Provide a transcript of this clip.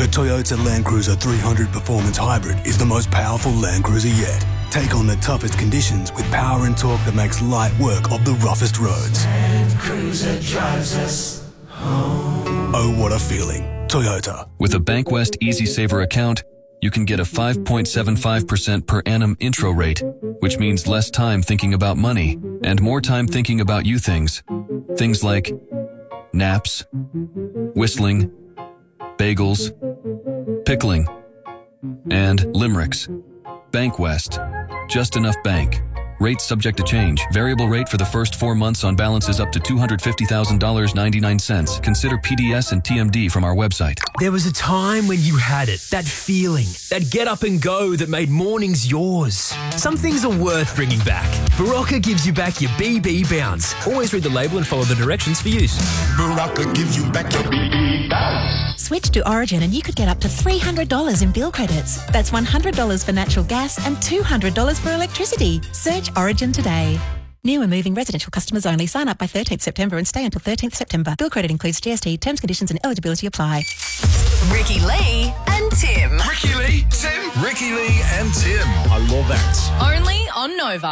Toyota Land Cruiser 300 Performance Hybrid is the most powerful Land Cruiser yet. Take on the toughest conditions with power and torque that makes light work of the roughest roads. Land Cruiser drives us home. Oh, what a feeling. Toyota. With a Bankwest Easy Saver account, you can get a 5.75% per annum intro rate, which means less time thinking about money and more time thinking about you things. Things like naps, whistling, bagels, pickling, and limericks. Bankwest. Just enough bank. Rate subject to change. Variable rate for the first 4 months on balances up to $250,000.99. Consider PDS and TMD from our website. There was a time when you had it, that feeling, that get up and go that made mornings yours. Some things are worth bringing back. Barocca gives you back your BB bounce. Always read the label and follow the directions for use. Barocca gives you back your BB bounce. Switch to Origin and you could get up to $300 in bill credits. That's $100 for natural gas and $200 for electricity. Search Origin today. New and moving residential customers only. Sign up by 13th September and stay until 13th September. Bill credit includes GST. Terms, conditions and eligibility apply. Ricky Lee and Tim. Ricky Lee, Tim. Ricky Lee and Tim. I love that. Only on Nova.